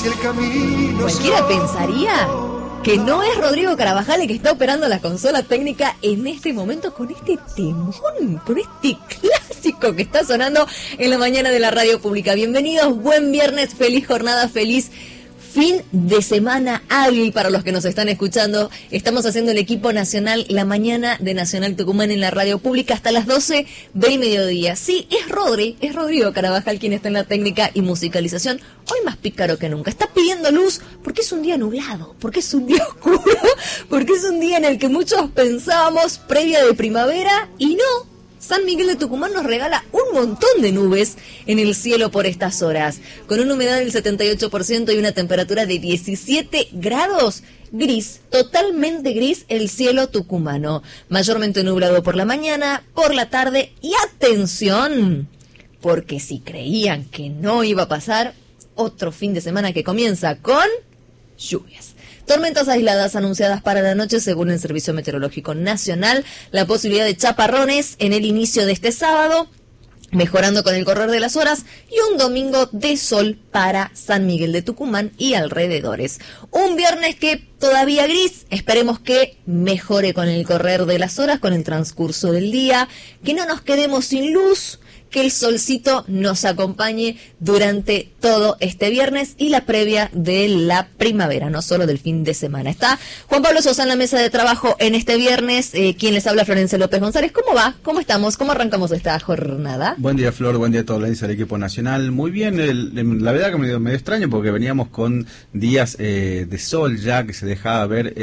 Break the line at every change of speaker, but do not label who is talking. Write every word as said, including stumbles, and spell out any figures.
si el camino
Cualquiera pensaría que no es Rodrigo Carabajal el que está operando la consola técnica en este momento con este temón, con este clásico que está sonando en la mañana de la radio pública. Bienvenidos, buen viernes, feliz jornada, feliz fin de semana hábil para los que nos están escuchando. Estamos haciendo el equipo nacional la mañana de Nacional Tucumán en la radio pública hasta las doce del mediodía. Sí, es Rodri, es Rodrigo Carabajal quien está en la técnica y musicalización. Hoy más pícaro que nunca. Está pidiendo luz porque es un día nublado, porque es un día oscuro, porque es un día en el que muchos pensábamos previa de primavera y no. San Miguel de Tucumán nos regala un montón de nubes en el cielo por estas horas, con una humedad del setenta y ocho por ciento y una temperatura de diecisiete grados. Gris, totalmente gris el cielo tucumano, mayormente nublado por la mañana, por la tarde y atención, porque si creían que no iba a pasar, otro fin de semana que comienza con lluvias. Tormentas aisladas anunciadas para la noche según el Servicio Meteorológico Nacional. La posibilidad de chaparrones en el inicio de este sábado, mejorando con el correr de las horas, y un domingo de sol para San Miguel de Tucumán y alrededores. Un viernes que todavía gris, esperemos que mejore con el correr de las horas, con el transcurso del día, que no nos quedemos sin luz, que el solcito nos acompañe durante todo este viernes y la previa de la primavera, no solo del fin de semana. Está Juan Pablo Sosa en la mesa de trabajo en este viernes, eh, quien les habla, Florencia López González. ¿Cómo va? ¿Cómo estamos? ¿Cómo arrancamos esta jornada?
Buen día, Flor, buen día a toda la audiencia del equipo nacional. Muy bien, el, la verdad que me dio medio extraño porque veníamos con días eh, de sol ya que se dejaba ver